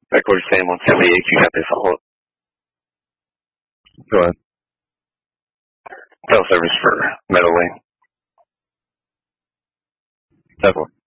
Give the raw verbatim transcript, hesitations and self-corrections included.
Like what you're saying, one seventy-eight, you got this all Go ahead. cell service for Meadowlane. Definitely.